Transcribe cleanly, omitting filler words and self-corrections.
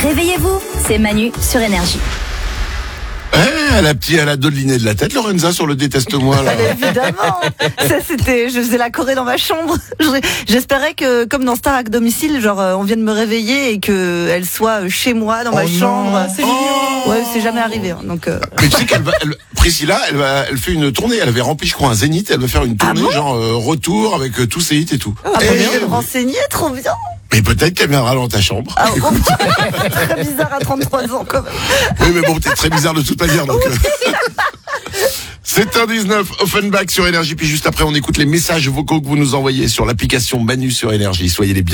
Réveillez-vous, c'est Manu sur Énergie. Elle a dodelinée de la tête, Lorenza, sur le déteste-moi, là. Évidemment. Ça, c'était, je faisais la choré dans ma chambre. J'espérais que, comme dans Star à domicile, genre, on vienne me réveiller et que elle soit chez moi, dans ma chambre. C'est mignon. Ouais, c'est jamais arrivé, hein, donc, Mais tu sais Priscilla, elle fait une tournée. Elle avait rempli, je crois, un Zénith. Elle va faire une tournée, retour avec tous ses hits et tout. Ah, je vais me renseigner, trop bien. Mais peut-être qu'elle viendra dans ta chambre. Ah, très bizarre à 33 ans, quand même. Oui, mais bon, peut-être très bizarre de toute manière, donc. 7h19, Offenbach sur Énergie. Puis juste après, on écoute les messages vocaux que vous nous envoyez sur l'application Manu sur Énergie. Soyez les bienvenus.